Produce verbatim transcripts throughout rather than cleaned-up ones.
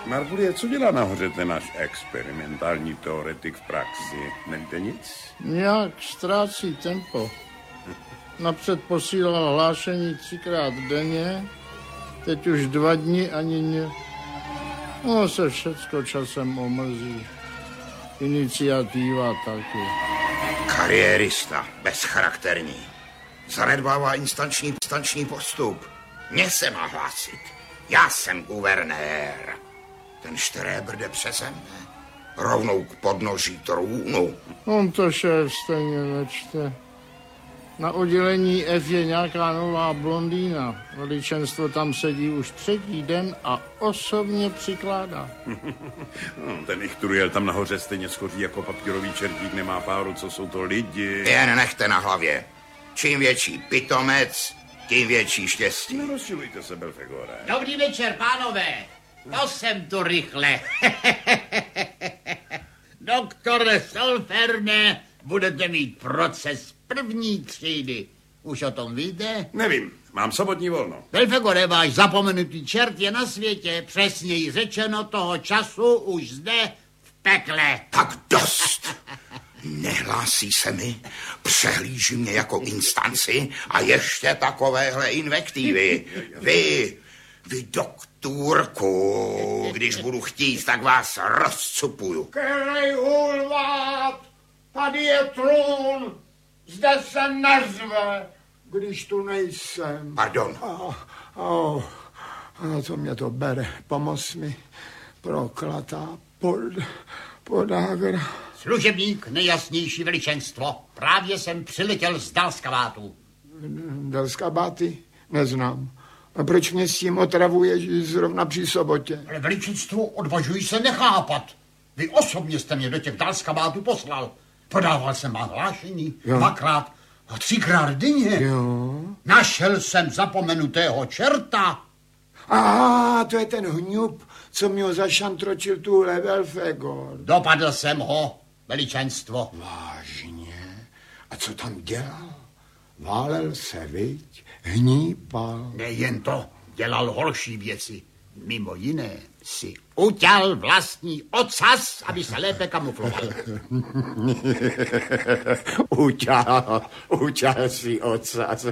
Marbulie, co dělá nahoře ten náš experimentální teoretik v praxi? Nevíte nic? Nějak ztrácí tempo. Napřed posílal hlášení třikrát denně, teď už dva dny ani ne. No se všecko časem omrzí. Iniciativa taky. Kariérista, bezcharakterní. Zanedbává instanční, instanční postup. Mně se má hlásit. Já jsem guvernér. Ten Štréber jde přeze mne. Rovnou k podnoží trůnu. On to šéf stejně nečte. Na oddělení F je nějaká nová blondýna. Veličenstvo tam sedí už třetí den a osobně přikládá. No, ten Ichturiel tam nahoře stejně schoří jako papírový čertík, nemá páru, co jsou to lidi. Jen nechte na hlavě. Čím větší pitomec, tím větší štěstí. Nerozčilujte se, Belfegore. Dobrý večer, pánové. To jsem tu rychle. Doktore Solferne, budete mít proces první třídy. Už o tom víte? Nevím, mám sobotní volno. Belfegore, váš zapomenutý čert je na světě, přesněji řečeno toho času už zde v pekle. Tak dost. Nehlásí se mi, přehlíží mě jako instanci a ještě takovéhle invektivy. Vy, vy doktorku, když budu chtít, tak vás rozcupuju. Kerej hulvat, tady je trůn, zde se nezve, když tu nejsem. Pardon. Oh, oh, a co mě to bere, pomoz mi, proklatá pod, podágra. Služebník, nejjasnější veličenstvo. Právě jsem přiletěl z Dalskabátu. Dalskabáty? Neznám. A proč mě s tím otravuješ zrovna při sobotě? Ale veličenstvo, odvažuji se nechápat. Vy osobně jste mě do těch Dalskabátů poslal. Podával jsem vám hlášení Jo. dvakrát a třikrát denně. Jo. Našel jsem zapomenutého čerta. A to je ten hňup, co mi ho zašantročil tuhle Belfegor. Dopadl jsem ho, veličenstvo. Vážně? A co tam dělal? Válel se, viď? Hnípal. Nejen to, dělal horší věci. Mimo jiné si utěl vlastní ocas, aby se lépe kamufloval. Uťal, uťal si ocas.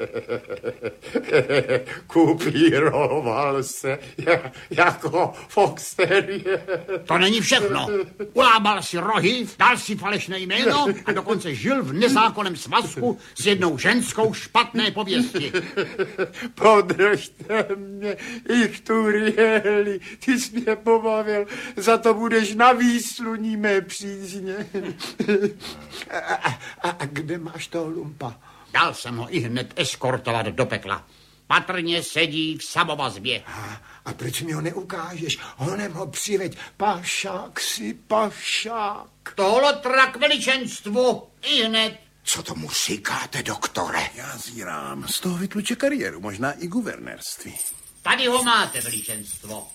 Kupíroval se jako Fox Terrier. To není všechno. Ulámal si rohy, dal si falešné jméno a dokonce žil v nezákonném svazku s jednou ženskou špatné pověsti. Podržte mě, Ichturieli, ty jsi mě pobavil, za to budeš na výsluní mé přízně. A, a, a, a kde máš toho lumpa? Dal jsem ho i hned eskortovat do pekla. Patrně sedí v samovazbě. A, a proč mi ho neukážeš? Honem ho přiveď, pašák si pašák. Tohle trak veličenstvu i hned. Co tomu říkáte, doktore? Já zírám, z toho vytluče kariéru, možná i guvernérství. Tady ho máte, veličenstvo.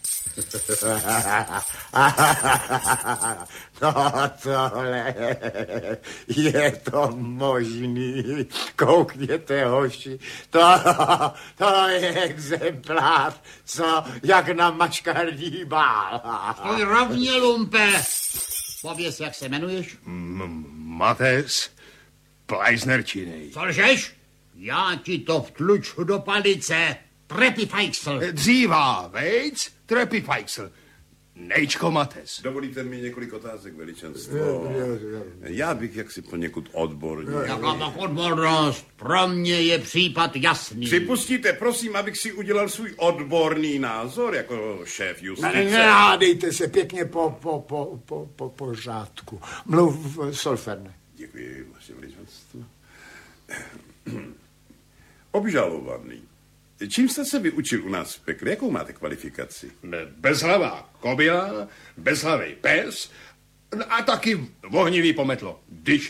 No tohle, je to možný. Koukněte, hoši, to, to je exemplář, co jak na mačkardí bál. Stoj rovně, lumpe. Pověz, jak se jmenuješ? Mates Pleisnerčinej. Co lžeš? Já ti to vtluču do palice. Trepifajksl. Dřívá vejc, trepifajksl. Nejčko Mates. Dovolíte mi několik otázek, veličenstvo? Já bych jaksi poněkud odborně. Jaká pak odbornost? Pro mě je případ jasný. Připustíte, prosím, abych si udělal svůj odborný názor jako šéf justice. Nehádejte se pěkně po, po, po, po, po pořádku. Mluv Solferne. Děkuji, vaše veličenstvo. Obžalovaný. Čím jste se vyučil u nás v pekle? Jakou máte kvalifikaci? Bezhlavá kobila, bezhlavý pes a taky vohnivý pometlo. Když